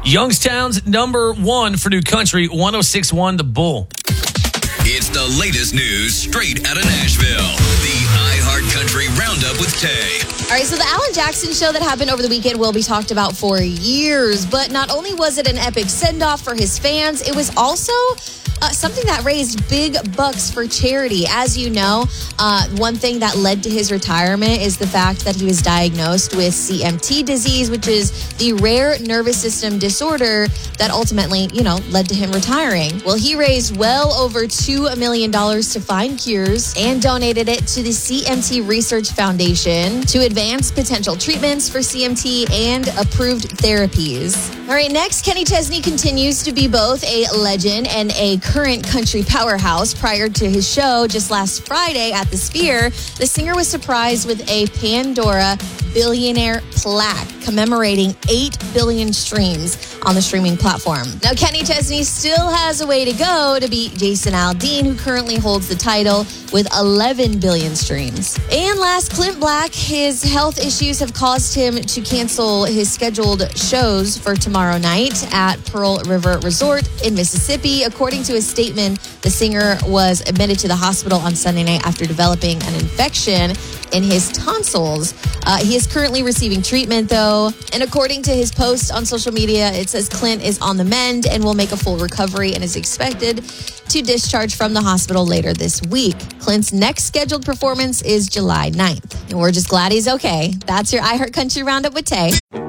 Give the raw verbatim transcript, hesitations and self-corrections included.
Youngstown's number one for New Country, one oh six point one The Bull. It's the latest news straight out of Nashville. The iHeartCountry Roundup with Tay. All right, so the Alan Jackson show that happened over the weekend will be talked about for years. But not only was it an epic send-off for his fans, it was also uh, something that raised big bucks for charity. As you know, uh, one thing that led to his retirement is the fact that he was diagnosed with C M T disease, which is the rare nervous system disorder that ultimately, you know, led to him retiring. Well, he raised well over two million dollars to find cures and donated it to the C M T Research Foundation to advance potential treatments for C M T and approved therapies. All right, next, Kenny Chesney continues to be both a legend and a current country powerhouse. Prior to his show just last Friday at the Sphere, the singer was surprised with a Pandora billionaire plaque commemorating eight billion streams on the streaming platform. Now, Kenny Chesney still has a way to go to beat Jason Aldean, who currently holds the title with eleven billion streams. And last, Clint Black, his health issues have caused him to cancel his scheduled shows for tomorrow night at Pearl River Resort in Mississippi. According to a statement, the singer was admitted to the hospital on Sunday night after developing an infection in his tonsils. Uh, he is currently receiving treatment, though. And according to his post on social media, it says Clint is on the mend and will make a full recovery and is expected to discharge from the hospital later this week. Clint's next scheduled performance is July ninth. And we're just glad he's okay. That's your iHeartCountry Roundup with Tay.